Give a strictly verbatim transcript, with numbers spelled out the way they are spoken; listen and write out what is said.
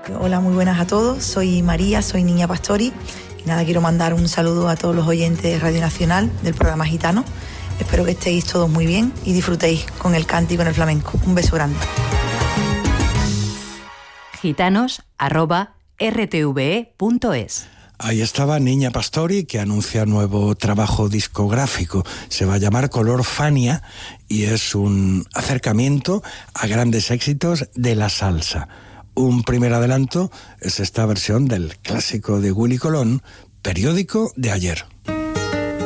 Hola, muy buenas a todos. Soy María, soy Niña Pastori. Y nada, quiero mandar un saludo a todos los oyentes de Radio Nacional del programa Gitano. Espero que estéis todos muy bien y disfrutéis con el cante y con el flamenco. Un beso grande. gitanos arroba r t v e punto es. Ahí estaba Niña Pastori, que anuncia nuevo trabajo discográfico. Se va a llamar Color Fania y es un acercamiento a grandes éxitos de la salsa. Un primer adelanto es esta versión del clásico de Willy Colón, Periódico de ayer.